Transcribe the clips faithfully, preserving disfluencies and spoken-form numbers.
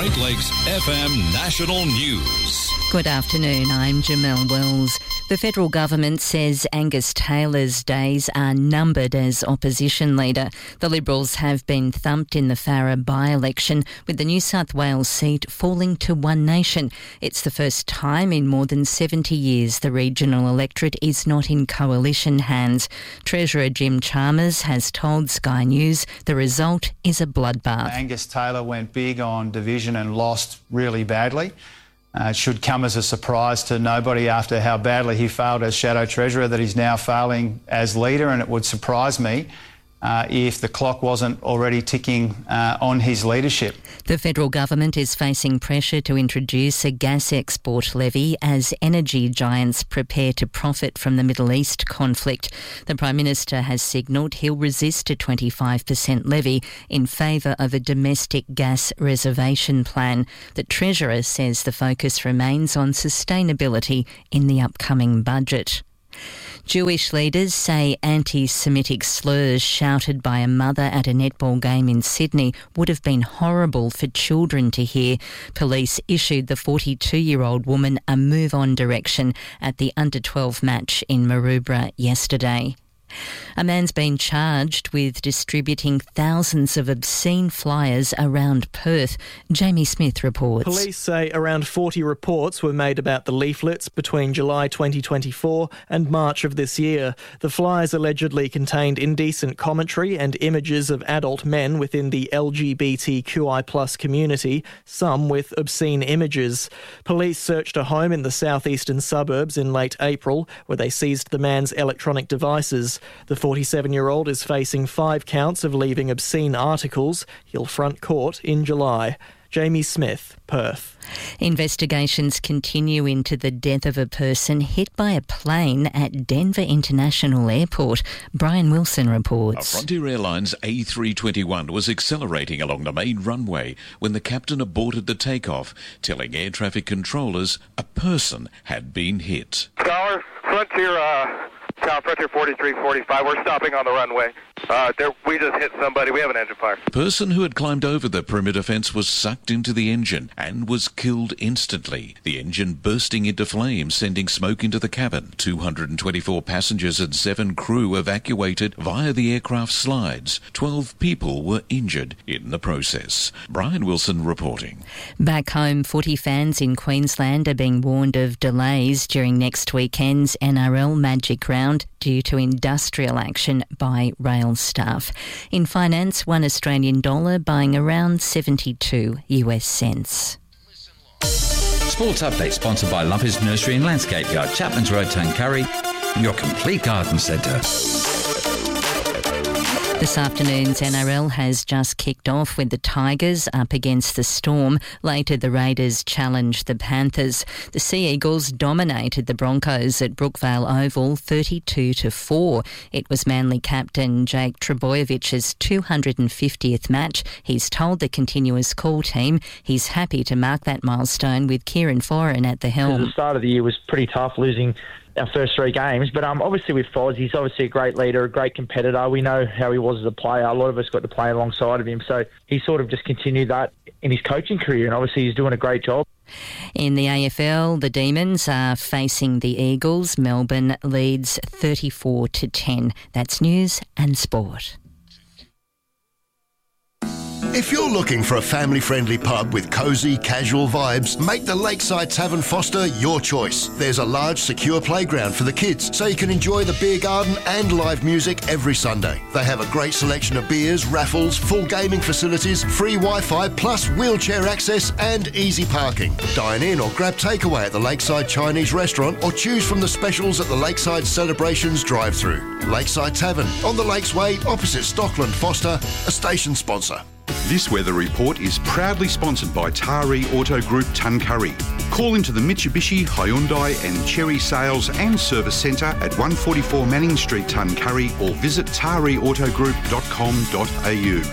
Great Lakes F M National News. Good afternoon, I'm Jamelle Wells. The federal government says Angus Taylor's days are numbered as opposition leader. The Liberals have been thumped in the Farrer by-election, with the New South Wales seat falling to One Nation. It's the first time in more than seventy years the regional electorate is not in coalition hands. Treasurer Jim Chalmers has told Sky News the result is a bloodbath. Angus Taylor went big on division and lost really badly. Uh, it should come as a surprise to nobody after how badly he failed as Shadow Treasurer that he's now failing as leader, and it would surprise me uh, if the clock wasn't already ticking uh, on his leadership. The federal government is facing pressure to introduce a gas export levy as energy giants prepare to profit from the Middle East conflict. The Prime Minister has signalled he'll resist a twenty-five percent levy in favour of a domestic gas reservation plan. The Treasurer says the focus remains on sustainability in the upcoming budget. Jewish leaders say anti-Semitic slurs shouted by a mother at a netball game in Sydney would have been horrible for children to hear. Police issued the forty-two-year-old woman a move-on direction at the under twelve match in Maroubra yesterday. A man's been charged with distributing thousands of obscene flyers around Perth. Jamie Smith reports. Police say around forty reports were made about the leaflets between July twenty twenty-four and March of this year. The flyers allegedly contained indecent commentary and images of adult men within the L G B T Q I plus community, some with obscene images. Police searched a home in the southeastern suburbs in late April, where they seized the man's electronic devices. The forty-seven-year-old is facing five counts of leaving obscene articles. He'll front court in July. Jamie Smith, Perth. Investigations continue into the death of a person hit by a plane at Denver International Airport. Brian Wilson reports. A Frontier Airlines A three twenty-one was accelerating along the main runway when the captain aborted the takeoff, telling air traffic controllers a person had been hit. Scholar, Frontier, uh... Tower Frontier forty-three forty-five, we're stopping on the runway. Uh, there, we just hit somebody. We have an engine fire. The person who had climbed over the perimeter fence was sucked into the engine and was killed instantly. The engine bursting into flames, sending smoke into the cabin. two hundred twenty-four passengers and seven crew evacuated via the aircraft slides. twelve people were injured in the process. Brian Wilson reporting. Back home, footy fans in Queensland are being warned of delays during next weekend's N R L Magic Round due to industrial action by rail staff. In finance, one Australian dollar buying around seventy-two US cents. Sports Update sponsored by Lumpers Nursery and Landscape Yard, Chapman's Road, Tuncurry, your complete garden centre. This afternoon's N R L has just kicked off with the Tigers up against the Storm. Later, the Raiders challenged the Panthers. The Sea Eagles dominated the Broncos at Brookvale Oval thirty-two to four. It was Manly captain Jake Trebojevich's two hundred fiftieth match. He's told the Continuous Call team he's happy to mark that milestone with Kieran Foran at the helm. The start of the year was pretty tough, losing our first three games, but um, obviously with Foz, he's obviously a great leader, a great competitor. We know how he was as a player. A lot of us got to play alongside of him, so he sort of just continued that in his coaching career, and obviously he's doing a great job. In the A F L, the Demons are facing the Eagles. Melbourne leads thirty-four to ten. That's news and sport. If you're looking for a family-friendly pub with cosy, casual vibes, make the Lakeside Tavern Foster your choice. There's a large, secure playground for the kids, so you can enjoy the beer garden and live music every Sunday. They have a great selection of beers, raffles, full gaming facilities, free Wi-Fi, plus wheelchair access and easy parking. Dine in or grab takeaway at the Lakeside Chinese Restaurant or choose from the specials at the Lakeside Celebrations drive-thru. Lakeside Tavern, on the Lakes Way, opposite Stockland Foster, a station sponsor. This weather report is proudly sponsored by Taree Auto Group Tuncurry. Call into the Mitsubishi, Hyundai and Chery Sales and Service Centre at one forty-four Manning Street, Tuncurry, or visit taree auto group dot com dot a u.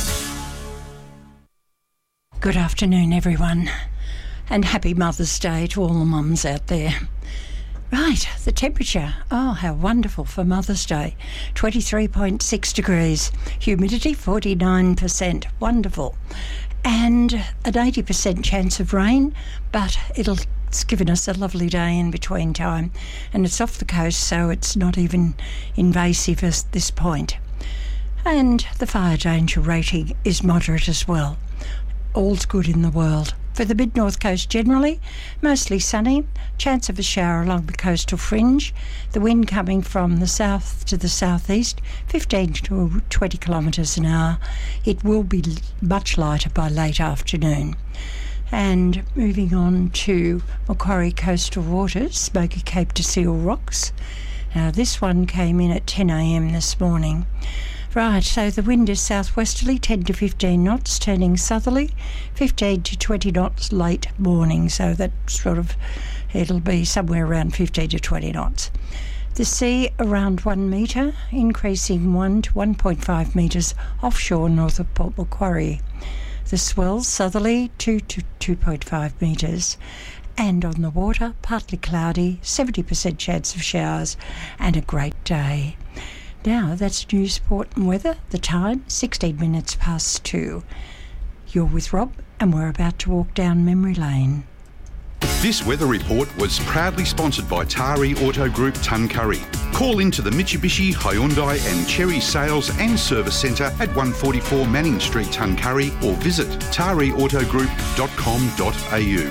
Good afternoon, everyone, and happy Mother's Day to all the mums out there. Right, the temperature. Oh, how wonderful for Mother's Day. twenty-three point six degrees. Humidity forty-nine percent. Wonderful. and an eighty percent chance of rain, but it'll it's given us a lovely day in between time, and it's off the coast, so it's not even invasive at this point. And the fire danger rating is moderate as well. All's good in the world. For the mid-north coast generally, mostly sunny, chance of a shower along the coastal fringe, the wind coming from the south to the southeast, fifteen to twenty kilometres an hour. It will be much lighter by late afternoon. And moving on to Macquarie coastal waters, Smoky Cape to Seal Rocks. Now this one came in at ten a m this morning. Right, so the wind is southwesterly, ten to fifteen knots, turning southerly, fifteen to twenty knots late morning, so that sort of, it'll be somewhere around fifteen to twenty knots. The sea around one metre, increasing one to one point five metres offshore north of Port Macquarie. The swells southerly, two to two point five metres. And on the water, partly cloudy, seventy percent chance of showers, and a great day. Now, that's news, sport and weather. The time, sixteen minutes past two. You're with Rob, and we're about to walk down memory lane. This weather report was proudly sponsored by Tari Auto Group Tuncurry. Call into the Mitsubishi, Hyundai and Cherry Sales and Service Centre at one forty-four Manning Street, Tuncurry, or visit tari auto group dot com dot a u.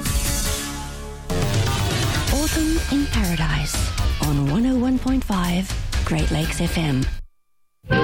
Autumn in Paradise on one oh one point five Great Lakes F M.